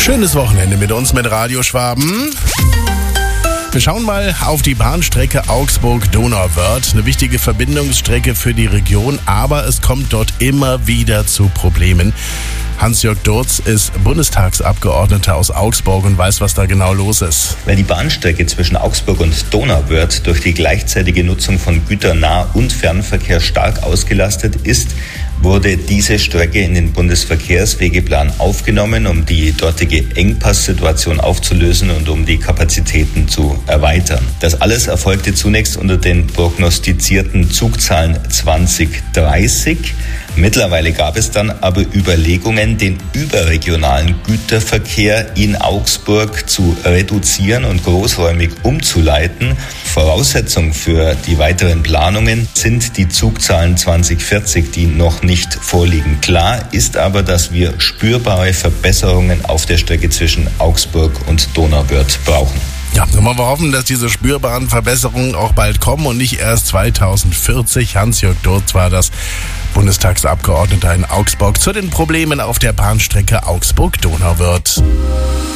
Schönes Wochenende mit uns, mit Radio Schwaben. Wir schauen mal auf die Bahnstrecke Augsburg-Donauwörth. Eine wichtige Verbindungsstrecke für die Region, aber es kommt dort immer wieder zu Problemen. Hans-Jörg Durz ist Bundestagsabgeordneter aus Augsburg und weiß, was da genau los ist. Weil die Bahnstrecke zwischen Augsburg und Donauwörth durch die gleichzeitige Nutzung von Güternah- und Fernverkehr stark ausgelastet ist, wurde diese Strecke in den Bundesverkehrswegeplan aufgenommen, um die dortige Engpasssituation aufzulösen und um die Kapazitäten zu erweitern. Das alles erfolgte zunächst unter den prognostizierten Zugzahlen 2030. Mittlerweile gab es dann aber Überlegungen, den überregionalen Güterverkehr in Augsburg zu reduzieren und großräumig umzuleiten. Voraussetzung für die weiteren Planungen sind die Zugzahlen 2040, die noch nicht vorliegen. Klar ist aber, dass wir spürbare Verbesserungen auf der Strecke zwischen Augsburg und Donauwörth brauchen. Ja, dann wollen wir hoffen, dass diese spürbaren Verbesserungen auch bald kommen und nicht erst 2040. Hans-Jörg Durz war das, Bundestagsabgeordneter in Augsburg, zu den Problemen auf der Bahnstrecke Augsburg-Donauwörth.